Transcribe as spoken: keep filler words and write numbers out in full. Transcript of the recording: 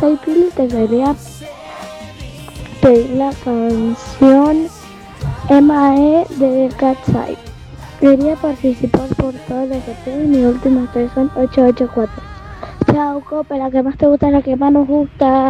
Hey Pili, te quería pedir la canción M A E de Cat's Eye. Quería participar por todo lo que tengo y mi último tres son ocho ocho cuatro. Chao, Copa, la que más te gusta, la que más nos gusta.